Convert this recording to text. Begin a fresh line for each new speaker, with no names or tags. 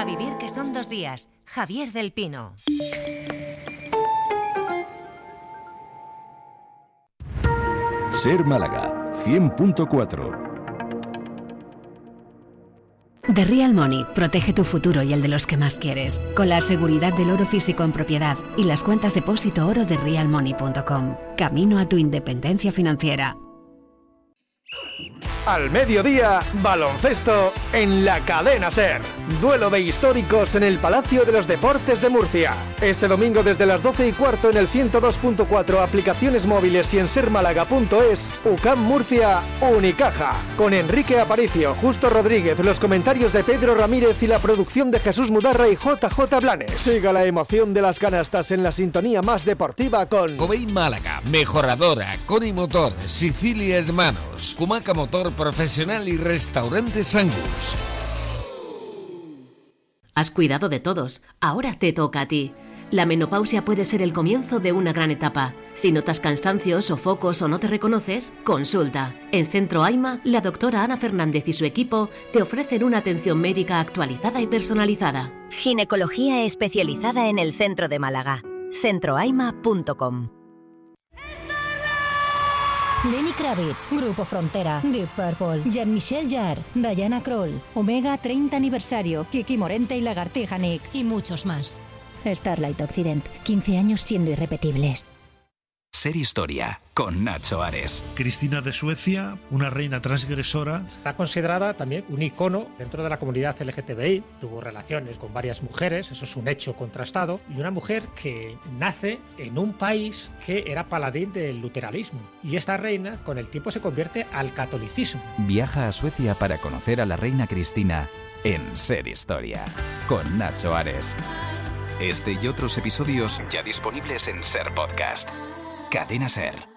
vivir que son 2 días. Javier del Pino.
Ser Málaga 100.4.
The Real Money protege tu futuro y el de los que más quieres, con la seguridad del oro físico en propiedad y las cuentas depósito oro de realmoney.com. Camino a tu independencia financiera.
Al mediodía, baloncesto en la cadena SER. Duelo de históricos en el Palacio de los Deportes de Murcia. Este domingo desde las 12:15 en el 102.4, aplicaciones móviles y en sermálaga.es, UCAM Murcia, Unicaja. Con Enrique Aparicio, Justo Rodríguez, los comentarios de Pedro Ramírez y la producción de Jesús Mudarra y JJ Blanes. Siga la emoción de las canastas en la sintonía más deportiva con
Cobain Málaga, Mejoradora, Coni Motor, Sicilia Hermanos, Cumaca Motor Profesional y Restaurantes Angus.
Has cuidado de todos, ahora te toca a ti. La menopausia puede ser el comienzo de una gran etapa. Si notas cansancios, sofocos o no te reconoces, consulta. En Centro AIMA, la doctora Ana Fernández y su equipo te ofrecen una atención médica actualizada y personalizada.
Ginecología especializada en el centro de Málaga. centroaima.com.
Lenny Kravitz, Grupo Frontera, Deep Purple, Jean-Michel Jarre, Diana Krall, Omega 30 aniversario, Kiki Morente y Lagartija Nick y muchos más. Starlight Occident, 15 años siendo irrepetibles.
Ser Historia, con Nacho Ares.
Cristina de Suecia, una reina transgresora.
Está considerada también un icono dentro de la comunidad LGTBI. Tuvo relaciones con varias mujeres, eso es un hecho contrastado. Y una mujer que nace en un país que era paladín del luteranismo. Y esta reina, con el tiempo, se convierte al catolicismo.
Viaja a Suecia para conocer a la reina Cristina en Ser Historia, con Nacho Ares. Este y otros episodios ya disponibles en Ser Podcast. Cadena SER.